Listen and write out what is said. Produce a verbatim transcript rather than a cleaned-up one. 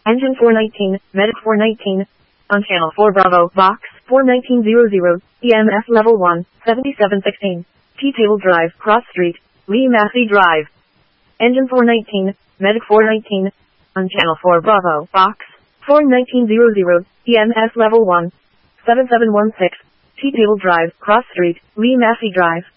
Engine four nineteen, Medic four nineteen. On channel four Bravo, Box four nineteen hundred, E M S level one, seventy-seven sixteen. T-Table Drive, Cross Street, Lee Massey Drive. Engine four nineteen, Medic four nineteen. On channel four Bravo, Box four nineteen hundred, E M S level one, seven seven one six. T-Table Drive, Cross Street, Lee Massey Drive.